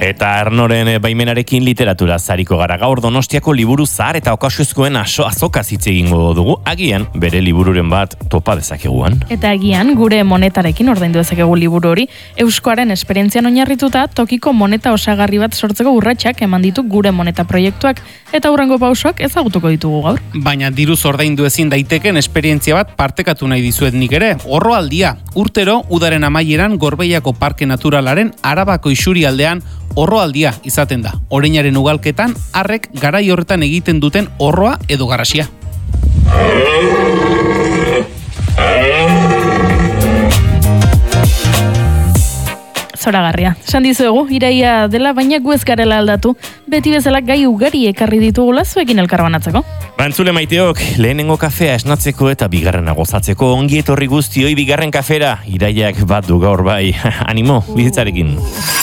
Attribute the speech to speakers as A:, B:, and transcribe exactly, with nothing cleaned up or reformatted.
A: Eta Ernoren baimenarekin literatura zariko gara gaur Donostiako liburu zahar eta okasuezkoen aso azokaz hitz egingo dugu. Agian bere libururen bat topa dezakeguan.
B: Eta agian gure monetarekin ordaindu dezakegu liburu hori. Euskoaren esperientzian oinarrituta tokiko moneta osagarri bat sortzeko urratsak eman ditu gure moneta proiektuak eta hurrengo pausoak ezagutuko ditugu gaur.
C: Baina diruz ordaindu ezin daiteken esperientzia bat partekatu nahi dizuet nik ere. Orroaldia. Urtero udaren amaieran Gorbeiako Parke Naturalaren Arabako isurialdean orroaldia izaten da. Oreinaren ugalketan harrek garai horretan egiten duten orroa edo garasia.
B: Zoragarria. Esan dizuegu, iraia dela, baina gu ez garela aldatu. Beti bezala gai ugari ekarri ditugula zuekin elkarbanatzeko.
A: Bantzule maiteok, lehenengo kafea esnatzeko eta bigarrena gozatzeko ongi etorri guztioi bigarren kafera. Iraiak bat du gaur bai. Animo, bizitzarekin.